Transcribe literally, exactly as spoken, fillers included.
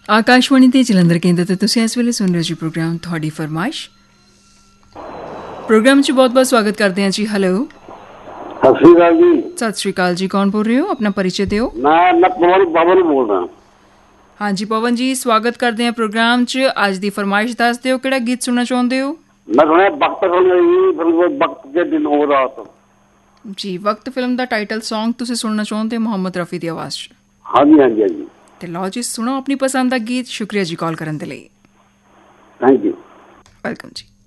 ਆਕਾਸ਼ਵਾਣੀ ਦੇ ਜਲੰਧਰ ਕੇਂਦਰ ਤੋਂ ਤੁਸੀਂ ਇਸ ਵੇਲੇ ਸੁਣ ਰਹੇ ਜੀ ਪ੍ਰੋਗਰਾਮ ਤੁਹਾਡੀ ਫਰਮਾਇਸ਼। ਪ੍ਰੋਗਰਾਮ 'ਚ ਬਹੁਤ ਬਹੁਤ ਸਵਾਗਤ ਕਰਦੇ ਹਾਂ ਜੀ। ਹੈਲੋ, ਸਤਿ ਸ਼੍ਰੀ ਅਕਾਲ ਜੀ। ਸਤਿ ਸ਼੍ਰੀ ਅਕਾਲ ਜੀ, ਕੌਣ ਬੋਲ ਰਹੇ ਹੋ? ਆਪਣਾ ਪਰਿਚੈ ਦਿਓ। ਮੈਂ ਮੈਂ ਪਵਨ ਪਵਨ ਬੋਲ ਰਿਹਾ। ਹਾਂਜੀ ਪਵਨ ਜੀ, ਸਵਾਗਤ ਕਰਦੇ ਹਾਂ ਪ੍ਰੋਗਰਾਮ 'ਚ। ਅੱਜ ਦੀ ਫਰਮਾਇਸ਼ ਦੱਸ ਦਿਓ, ਕਿਹੜਾ ਗੀਤ ਸੁਣਨਾ ਚਾਹੁੰਦੇ ਹੋ? ਮੈਂ ਸੁਣਿਆ ਵਕਤ ਵਕਤ ਦੇ ਦਿਨ ਹੋ ਰਾਤ ਜੀ। ਵਕਤ ਫਿਲਮ ਦਾ ਟਾਈਟਲ ਸੌਂਗ ਤੁਸੀਂ ਸੁਣਨਾ ਚਾਹੁੰਦੇ ਹੋ ਮੁਹੰਮਦ ਰਫੀ ਦੀ ਆਵਾਜ਼ 'ਚ? ਹਾਂਜੀ ਹਾਂਜੀ ਹਾਂਜੀ। ਤੇ ਲਓ ਜੀ, ਸੁਣੋ ਆਪਣੀ ਪਸੰਦ ਦਾ ਗੀਤ। ਸ਼ੁਕਰੀਆ ਜੀ ਕਾਲ ਕਰਨ ਦੇ ਲਈ। Thank you. ਵੈਲਕਮ ਜੀ।